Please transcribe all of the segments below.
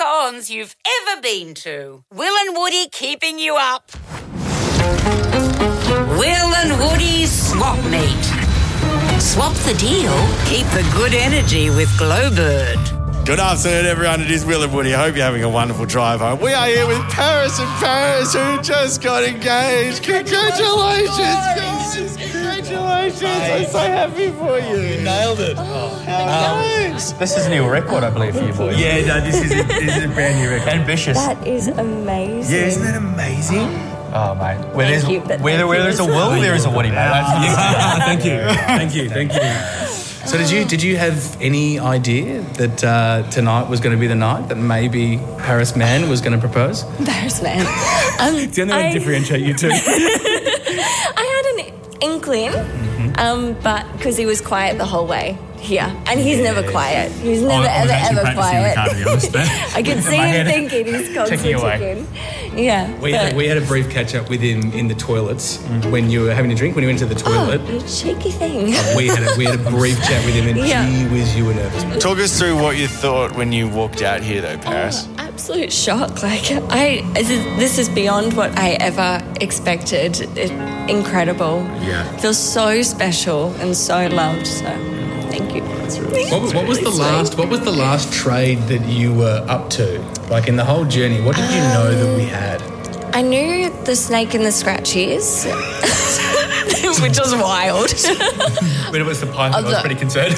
cons you've ever been to. Will and Woody keeping you up. Will and Woody's Swap Meet. Swap the deal, keep the good energy with Glowbird. Good afternoon, everyone. It is Will and Woody. I hope you're having a wonderful drive home. We are here with Paris and Paris, who just got engaged. Congratulations, guys. Congratulations. I'm so happy for you. You nailed it. This is a new record, I believe, for you boys. Yeah, no, this is a brand new record. Ambitious. That is amazing. Yeah, isn't that amazing? Oh, mate. Where there's a will, there is a Woody, mate. Thank you. So did you have any idea that tonight was going to be the night that maybe Paris Man was going to propose? Paris Man. It's the only way to differentiate you two. I had an inkling, but because he was quiet the whole way here, and he's never quiet. He's never ever quiet. I could see him thinking he's constantly ticking. Yeah. We had a brief catch up with him in the toilets when you were having a drink. When you went to the toilet, you cheeky thing. we had a brief chat with him, and gee whiz, you were nervous. Talk us through what you thought when you walked out here, though, Paris. Absolute shock. This is beyond what I ever expected. Incredible. Yeah. Feels so special and so loved. So thank you. What was the last trade that you were up to? Like in the whole journey, what did you know that we had? I knew the snake and the scratchies, which was wild. When it was the python, I was pretty concerned.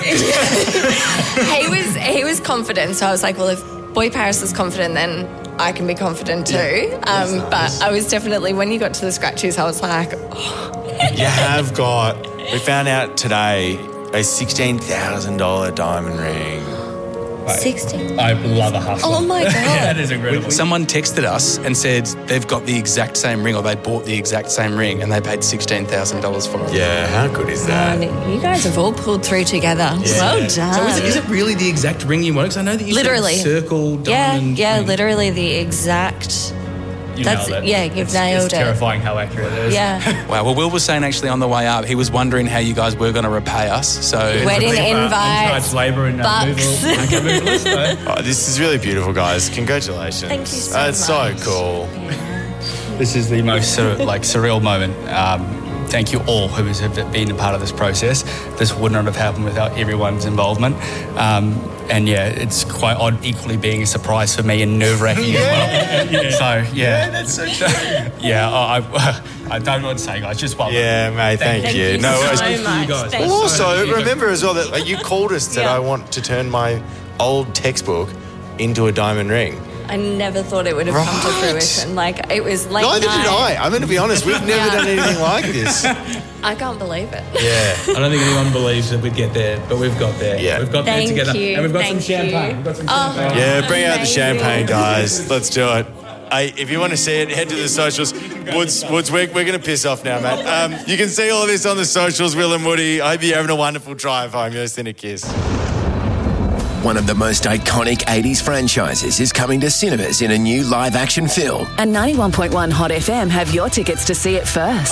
He was confident, so I was like, well, if Boy Paris is confident, then I can be confident too. But I was definitely, when you got to the scratchies, I was like, You have got, we found out today, a $16,000 diamond ring. 16. I love a hustler. Oh my God. That is incredible. Someone texted us and said they've got the exact same ring, or they bought the exact same ring, and they paid $16,000 for it. Yeah, how good is that? You guys have all pulled through together. Yeah. Well done. So is it really the exact ring you want? Because I know that you Literally. said circle, diamond. Yeah, ring. literally the exact. You nailed it. Yeah, you've nailed it's it. terrifying how accurate it is. Yeah. Wow. Well, Will was saying actually on the way up, he was wondering how you guys were going to repay us. So Wedding invites, labour and bucks. This is really beautiful, guys. Congratulations. Thank you so That's so much. cool. This is the most surreal moment. Thank you all who have been a part of this process. This would not have happened without everyone's involvement. And it's quite odd equally being a surprise for me and nerve-wracking as well. So, That's so true. I don't know what to say, guys. Just welcome. Yeah, mate, thank you. No worries. so much. guys. Thank Well, you. also, remember as well that you called us that I want to turn my old textbook into a diamond ring. I never thought it would have come to fruition. It was late Neither night. did I. I'm going to be honest, we've never done anything like this. I can't believe it. Yeah. I don't think anyone believes that we'd get there, but we've got there. Yeah. We've got Thank there together. you. And we've got Thank some champagne. you. We've got some champagne. Yeah, bring out the Amazing. champagne, guys. Let's do it. Hey, if you want to see it, head to the socials. Woods, we're going to piss off now, mate. You can see all of this on the socials, Will and Woody. I hope you're having a wonderful drive home. You're sending a kiss. One of the most iconic 80s franchises is coming to cinemas in a new live-action film. And 91.1 Hot FM have your tickets to see it first.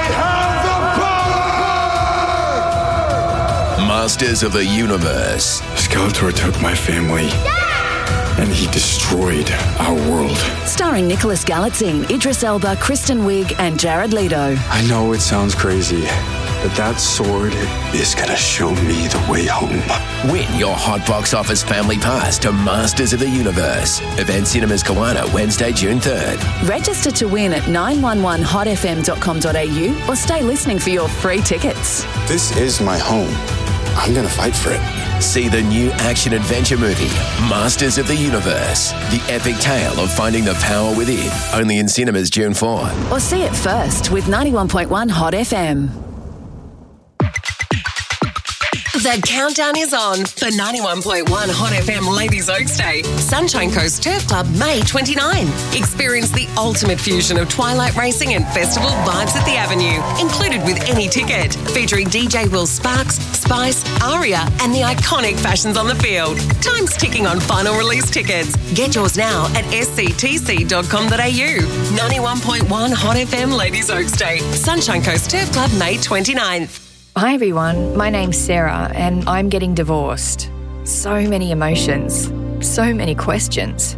Masters of the Universe. Skeletor took my family. And he destroyed our world. Starring Nicholas Galitzine, Idris Elba, Kristen Wiig and Jared Leto. I know it sounds crazy, but that sword is gonna show me the way home. Win your hot box office family pass to Masters of the Universe. Event Cinemas Kiwana, Wednesday, June 3rd. Register to win at 911hotfm.com.au or stay listening for your free tickets. This is my home. I'm gonna fight for it. See the new action-adventure movie, Masters of the Universe. The epic tale of finding the power within. Only in cinemas June 4. Or see it first with 91.1 Hot FM. The countdown is on for 91.1 Hot FM Ladies Oaks Day. Sunshine Coast Turf Club, May 29. Experience the ultimate fusion of twilight racing and festival vibes at the Avenue, included with any ticket. Featuring DJ Will Sparks, Spice, Aria, and the iconic fashions on the field. Time's ticking on final release tickets. Get yours now at sctc.com.au. 91.1 Hot FM Ladies Oaks Day. Sunshine Coast Turf Club, May 29th. Hi everyone, my name's Sarah and I'm getting divorced. So many emotions, so many questions.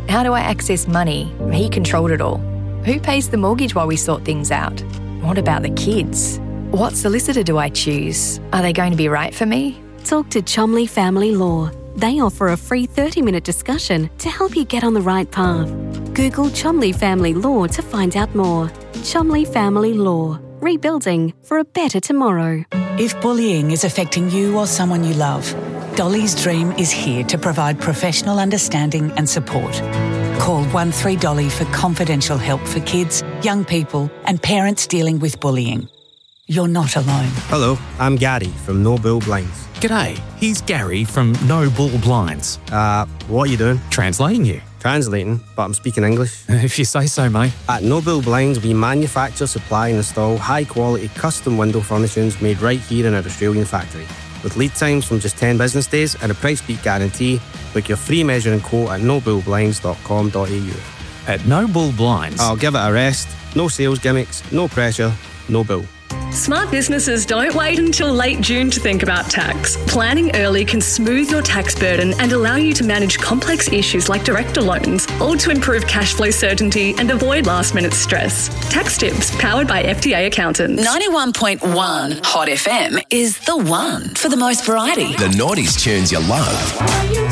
How do I access money? He controlled it all. Who pays the mortgage while we sort things out? What about the kids? What solicitor do I choose? Are they going to be right for me? Talk to Chomley Family Law. They offer a free 30-minute discussion to help you get on the right path. Google Chomley Family Law to find out more. Chomley Family Law. Rebuilding for a better tomorrow. If bullying is affecting you or someone you love, Dolly's Dream is here to provide professional understanding and support. Call 13Dolly for confidential help for kids, young people and parents dealing with bullying. You're not alone. Hello, I'm Gary from No Bull Blinds. G'day, he's Gary from No Bull Blinds. What are you doing? Translating you. Translating, but I'm speaking English. If you say so, mate. At No Bull Blinds, we manufacture, supply and install high-quality custom window furnishings made right here in our Australian factory. With lead times from just 10 business days and a price beat guarantee, book your free measuring quote at nobullblinds.com.au. At No Bull Blinds. I'll give it a rest. No sales gimmicks, no pressure, no bull. Smart businesses don't wait until late June to think about tax. Planning early can smooth your tax burden and allow you to manage complex issues like director loans, all to improve cash flow certainty and avoid last-minute stress. Tax Tips, powered by FTA Accountants. 91.1 Hot FM is the one for the most variety. The 90s tunes you love.